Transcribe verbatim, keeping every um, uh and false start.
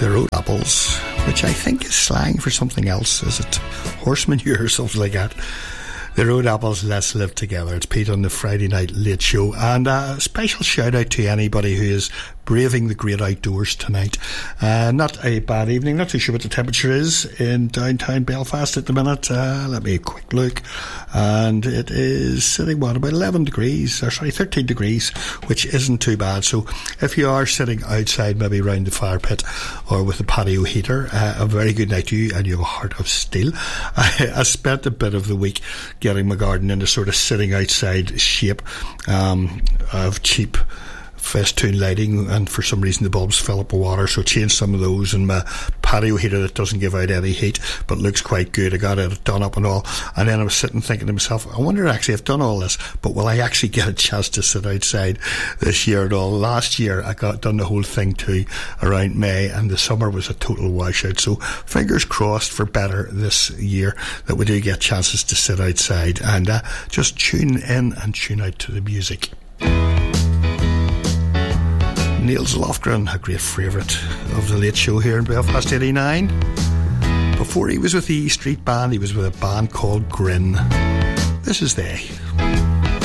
The road apples, which I think is slang for something else. Is it horse manure or something like that? The road apples, let's live together. It's Pete on the Friday Night Late Show. And a special shout out to anybody who is braving the great outdoors tonight. Uh, not a bad evening. Not too sure what the temperature is in downtown Belfast at the minute. Uh, let me have a quick look. And it is sitting, what, about eleven degrees, or sorry, thirteen degrees, which isn't too bad. So if you are sitting outside, maybe around the fire pit or with a patio heater, uh, a very good night to you, and you have a heart of steel. I, I spent a bit of the week getting my garden into sort of sitting outside shape um, of cheap festoon lighting, and for some reason the bulbs fill up with water, so changed some of those, and my patio heater that doesn't give out any heat but looks quite good, I got it done up and all. And then I was sitting thinking to myself, I wonder, actually I've done all this, but will I actually get a chance to sit outside this year at all? Last year I got done the whole thing too around May, and the summer was a total washout, so fingers crossed for better this year, that we do get chances to sit outside and uh, just tune in and tune out to the music. Niels Lofgren, a great favourite of the Late Show here in Belfast eighty-nine. Before he was with the E Street Band, he was with a band called Grin. This is They.